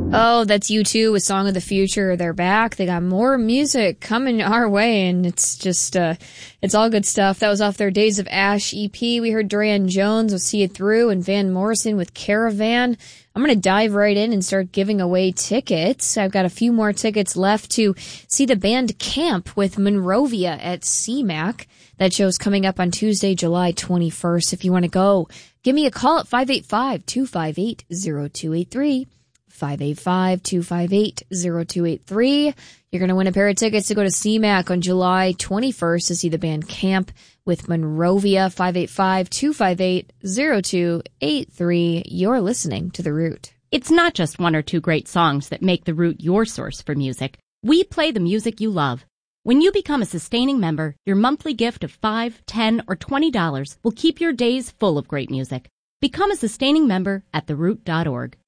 Oh, that's U2 with Song of the Future. They're back. They got more music coming our way, and it's just, it's all good stuff. That was off their Days of Ash EP. We heard Duran Jones with See It Through and Van Morrison with Caravan. I'm going to dive right in and start giving away tickets. I've got a few more tickets left to see the band Camp with Monrovia at CMAC. That show's coming up on Tuesday, July 21st. If you want to go, give me a call at 585-258-0283. 585-258-0283. You're going to win a pair of tickets to go to CMAC on July 21st to see the band Camp with Monrovia. 585-258-0283. You're listening to The Root. It's not just one or two great songs that make The Root your source for music. We play the music you love. When you become a sustaining member, your monthly gift of $5, $10, or $20 will keep your days full of great music. Become a sustaining member at theroot.org.